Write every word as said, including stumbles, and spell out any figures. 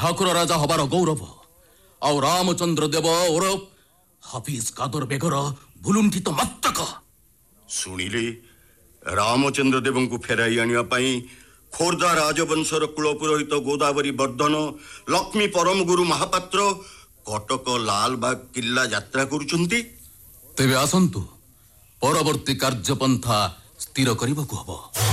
ଠାକୁର ରାଜା ହବାର ଗୌରବ ଆଉ ରାମଚନ୍ଦ୍ର ଦେବ ଓରଫ ହାଫିଜ କାଦର ବେଗର ଭୁଲୁଣ୍ଠିତ ମସ୍ତକ। ଶୁଣିଲେ ରାମଚନ୍ଦ୍ର ଦେବଙ୍କୁ ଫେରାଇ ଆଣିବା ପାଇଁ ଖୋର୍ଦ୍ଧା ରାଜବଂଶର କୁଳପୁରୋହିତ ଗୋଦାବରୀ ବର୍ଦ୍ଧନ ଲକ୍ଷ୍ମୀ ପରମଗୁରୁ ମହାପାତ୍ର କଟକ ଲାଲବାଗ କିଲ୍ଲା ଯାତ୍ରା କରୁଛନ୍ତି। ତେବେ ଆସନ୍ତୁ, ପରବର୍ତ୍ତୀ କାର୍ଯ୍ୟପନ୍ଥା ସ୍ଥିର କରିବାକୁ ହବ।